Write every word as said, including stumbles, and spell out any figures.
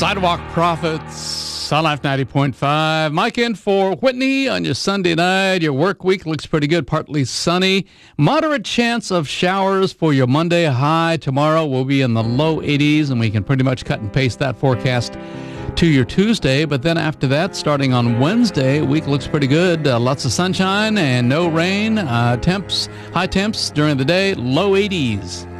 Sidewalk Prophets, Sun Life ninety point five. Mike in for Whitney on your Sunday night. Your work week looks pretty good, partly sunny. Moderate chance of showers for your Monday. High tomorrow will be in the low eighties, and we can pretty much cut and paste that forecast to your Tuesday. But then after that, starting on Wednesday, week looks pretty good. Uh, lots of sunshine and no rain. Uh, temps, high temps during the day, low eighties.